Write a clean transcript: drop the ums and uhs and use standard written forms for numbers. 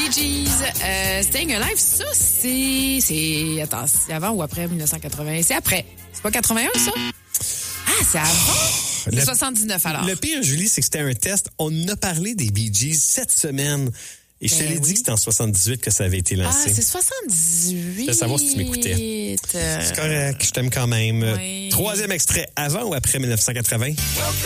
Bee Gees, Staying Alive, ça, c'est... Attends, c'est avant ou après 1980? C'est après. C'est pas 81, ça? Ah, c'est avant? C'est 79, alors. Le pire, Julie, c'est que c'était un test. On a parlé des Bee Gees cette semaine. Et je te l'ai dit que c'était en 78 que ça avait été lancé. Ah, c'est 78. Je veux savoir si tu m'écoutais. C'est correct, je t'aime quand même. Oui. Troisième extrait, avant ou après 1980?